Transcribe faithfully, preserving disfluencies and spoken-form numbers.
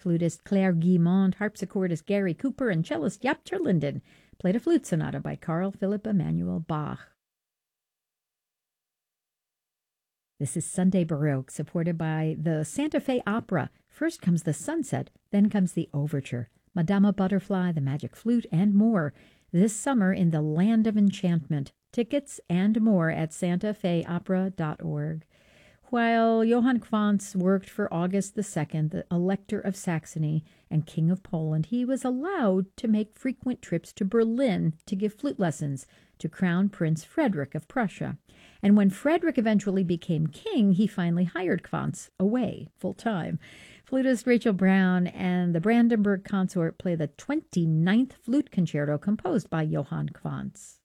Flutist Claire Guimond, harpsichordist Gary Cooper, and cellist Jaap ter Linden played a flute sonata by Carl Philipp Emanuel Bach. This is Sunday Baroque, supported by the Santa Fe Opera. First comes the Sunset, then comes the Overture, Madama Butterfly, the Magic Flute, and more. This summer in the Land of Enchantment. Tickets and more at santa fe opera dot org. While Johann Quantz worked for August the Second, the Elector of Saxony and King of Poland, he was allowed to make frequent trips to Berlin to give flute lessons to Crown Prince Frederick of Prussia. And when Frederick eventually became king, he finally hired Quantz away full-time. Flutist Rachel Brown and the Brandenburg Consort play the twenty-ninth flute concerto composed by Johann Quantz.